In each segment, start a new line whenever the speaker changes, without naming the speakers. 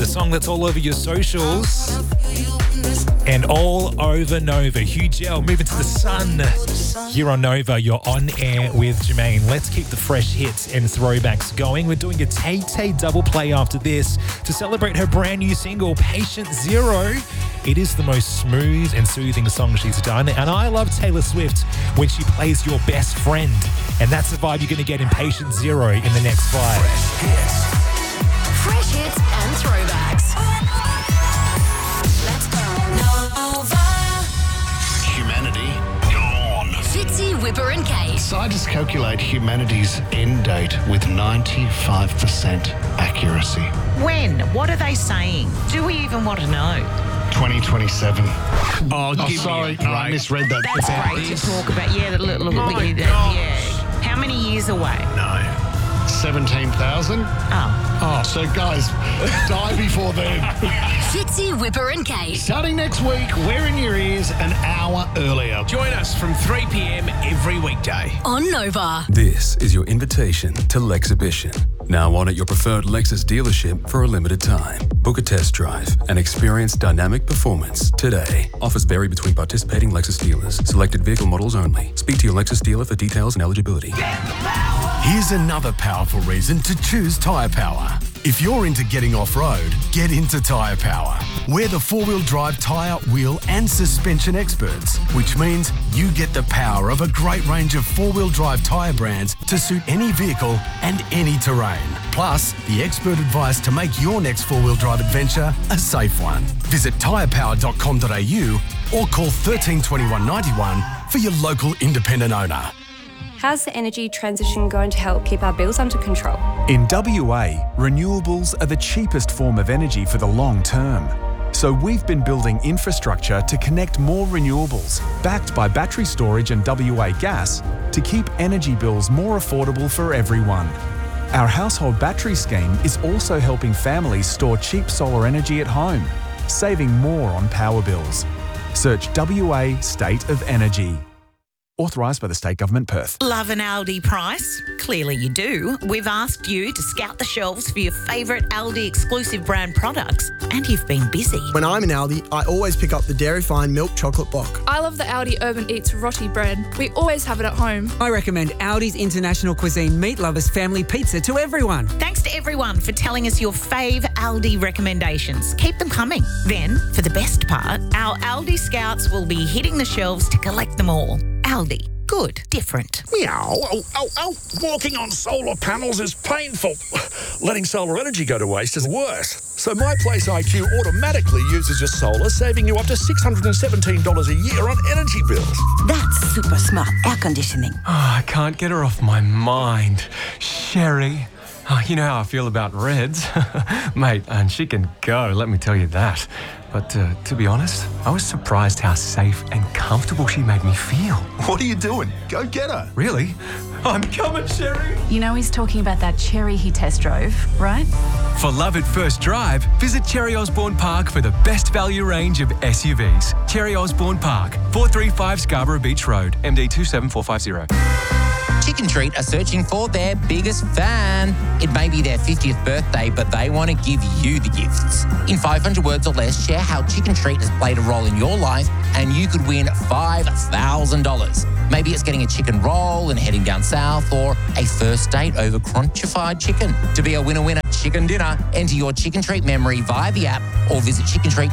the song that's all over your socials and all over Nova. Hugh Gel, Moving to the Sun. Here on Nova, you're on air with Jermaine. Let's keep the fresh hits and throwbacks going. We're doing a Tay-Tay double play after this to celebrate her brand new single, Patient Zero. It is the most smooth and soothing song she's done. And I love Taylor Swift when she plays Your Best Friend. And that's the vibe you're going to get in Patient Zero in the next 5.
Fresh hits and throwbacks. Let's go. Nova.
Humanity gone.
Fitzy, Whipper and Kate.
Scientists calculate humanity's end date with 95% accuracy.
When? What are they saying? Do we even want to know?
2027.
Oh,
Sorry, no, I misread that.
That's great to talk about. Yeah, look, yeah. How many years away?
No. 17,000?
Oh.
So, guys, die before then.
Fitzy, Whipper and Kate.
Starting next week, we're in your ears an hour earlier.
Join us from 3 p.m. every weekday.
On Nova.
This is your invitation to Lexhibition. Now on at your preferred Lexus dealership for a limited time. Book a test drive and experience dynamic performance today. Offers vary between participating Lexus dealers. Selected vehicle models only. Speak to your Lexus dealer for details and eligibility.
Here's another powerful reason to choose Tyre Power. If you're into getting off-road, get into Tyre Power. We're the four-wheel drive tyre, wheel and suspension experts, which means you get the power of a great range of four-wheel drive tyre brands to suit any vehicle and any terrain. Plus, the expert advice to make your next four-wheel drive adventure a safe one. Visit tyrepower.com.au or call 13 21 91 for your local independent owner.
How's the energy transition going to help keep our bills under control?
In WA, renewables are the cheapest form of energy for the long term. So we've been building infrastructure to connect more renewables, backed by battery storage and WA Gas, to keep energy bills more affordable for everyone. Our household battery scheme is also helping families store cheap solar energy at home, saving more on power bills. Search WA State of Energy. Authorised by the State Government, Perth.
Love an Aldi price? Clearly you do. We've asked you to scout the shelves for your favourite Aldi exclusive brand products, and you've been busy.
When I'm in Aldi, I always pick up the Dairy Fine milk chocolate block.
I love the Aldi Urban Eats Roti bread. We always have it at home.
I recommend Aldi's International Cuisine Meat Lovers Family Pizza to everyone.
Thanks to everyone for telling us your fave Aldi recommendations. Keep them coming. Then, for the best part, our Aldi scouts will be hitting the shelves to collect them all. Aldi. Good. Different.
Meow. Oh. Walking on solar panels is painful. Letting solar energy go to waste is worse. So My Place IQ automatically uses your solar, saving you up to $617 a year on energy bills.
That's super smart air conditioning.
Oh, I can't get her off my mind. Sherry. Oh, you know how I feel about Reds. Mate, and she can go, let me tell you that. But to be honest, I was surprised how safe and comfortable she made me feel.
What are you doing? Go get her.
Really? I'm coming, Sherry.
You know he's talking about that Cherry he test drove, right?
For love at first drive, visit Cherry Osborne Park for the best value range of SUVs. Cherry Osborne Park, 435 Scarborough Beach Road, MD 27450.
Chicken Treat are searching for their biggest fan. It may be their 50th birthday, but they want to give you the gifts. In 500 words or less, share how Chicken Treat has played a role in your life, and you could win $5,000. Maybe it's getting a chicken roll and heading down south, or a first date over crunchified chicken. To be a winner, chicken dinner, enter your Chicken Treat memory via the app or visit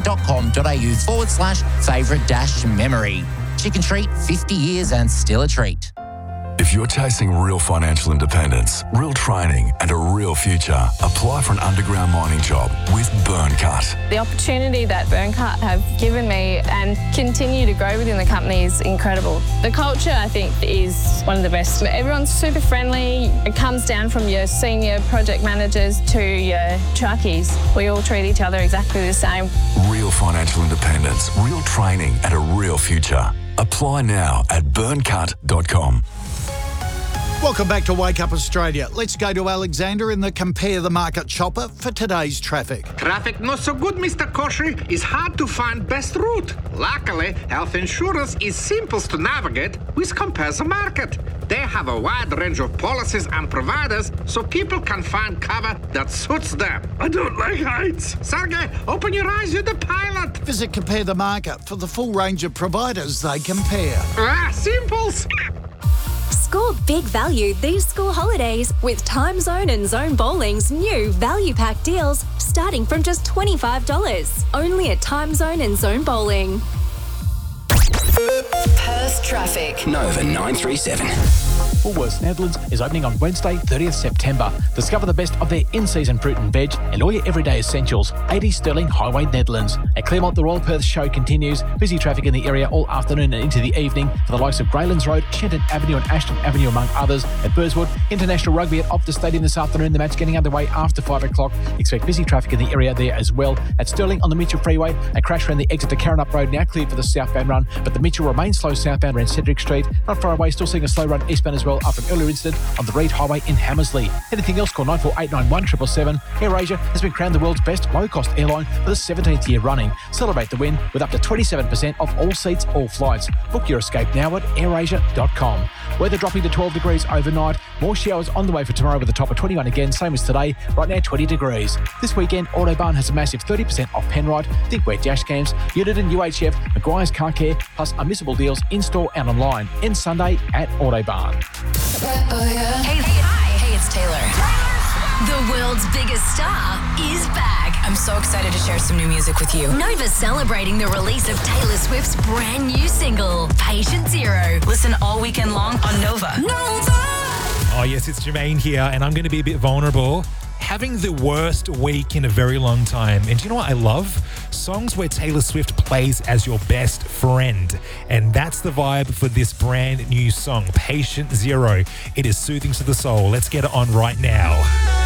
chickentreat.com.au/favourite-memory. Chicken Treat, 50 years and still a treat.
If you're chasing real financial independence, real training and a real future, apply for an underground mining job with Burncut.
The opportunity that Burncut have given me and continue to grow within the company is incredible. The culture, I think, is one of the best. Everyone's super friendly. It comes down from your senior project managers to your truckies. We all treat each other exactly the same.
Real financial independence, real training and a real future. Apply now at burncut.com.
Welcome back to Wake Up Australia. Let's go to Alexander in the Compare the Market chopper for today's traffic.
Traffic not so good, Mr. Koshy. It's hard to find best route. Luckily, health insurance is simple to navigate with Compare the Market. They have a wide range of policies and providers so people can find cover that suits them. I don't like heights. Sergey, open your eyes, you're the pilot.
Visit Compare the Market for the full range of providers they compare.
Simples.
Score big value these school holidays with Time Zone and Zone Bowling's new Value Pack deals starting from just $25. Only at Time Zone and Zone Bowling.
Perth traffic.
Nova 937.
Woolworths Netherlands is opening on Wednesday, 30th September. Discover the best of their in-season fruit and veg and all your everyday essentials. 80 Sterling Highway, Netherlands. At Claremont, the Royal Perth Show continues. Busy traffic in the area all afternoon and into the evening for the likes of Greylands Road, Shenton Avenue and Ashton Avenue, among others. At Burswood, International Rugby at Optus Stadium this afternoon. The match getting underway after 5 o'clock. Expect busy traffic in the area there as well. At Stirling on the Mitchell Freeway, a crash around the exit to Karrinyup Road now cleared for the southbound run, but the Mitchell remains slow southbound around Cedric Street. Not far away, still seeing a slow run eastbound as well after an earlier incident on the Reid Highway in Hammersley. Anything else, call 9489 777. AirAsia has been crowned the world's best low-cost airline for the 17th year running. Celebrate the win with up to 27% off all seats, all flights. Book your escape now at airasia.com. Weather dropping to 12 degrees overnight. More showers on the way for tomorrow with a top of 21 again, same as today. Right now, 20 degrees. This weekend, Autobarn has a massive 30% off Penrite, Thinkware dash cams, Unit and UHF, Maguire's Car Care, plus unmissable deals in-store and online. End Sunday at Autobarn.
Hey, it's Taylor. The world's biggest star is back. I'm so excited to share some new music with you. Nova's celebrating the release of Taylor Swift's brand new single, Patient Zero. Listen all weekend long on Nova.
Oh, yes, it's Jermaine here, and I'm going to be a bit vulnerable. Having the worst week in a very long time. And do you know what I love? Songs where Taylor Swift plays as your best friend. And that's the vibe for this brand new song, Patient Zero. It is soothing to the soul. Let's get it on right now.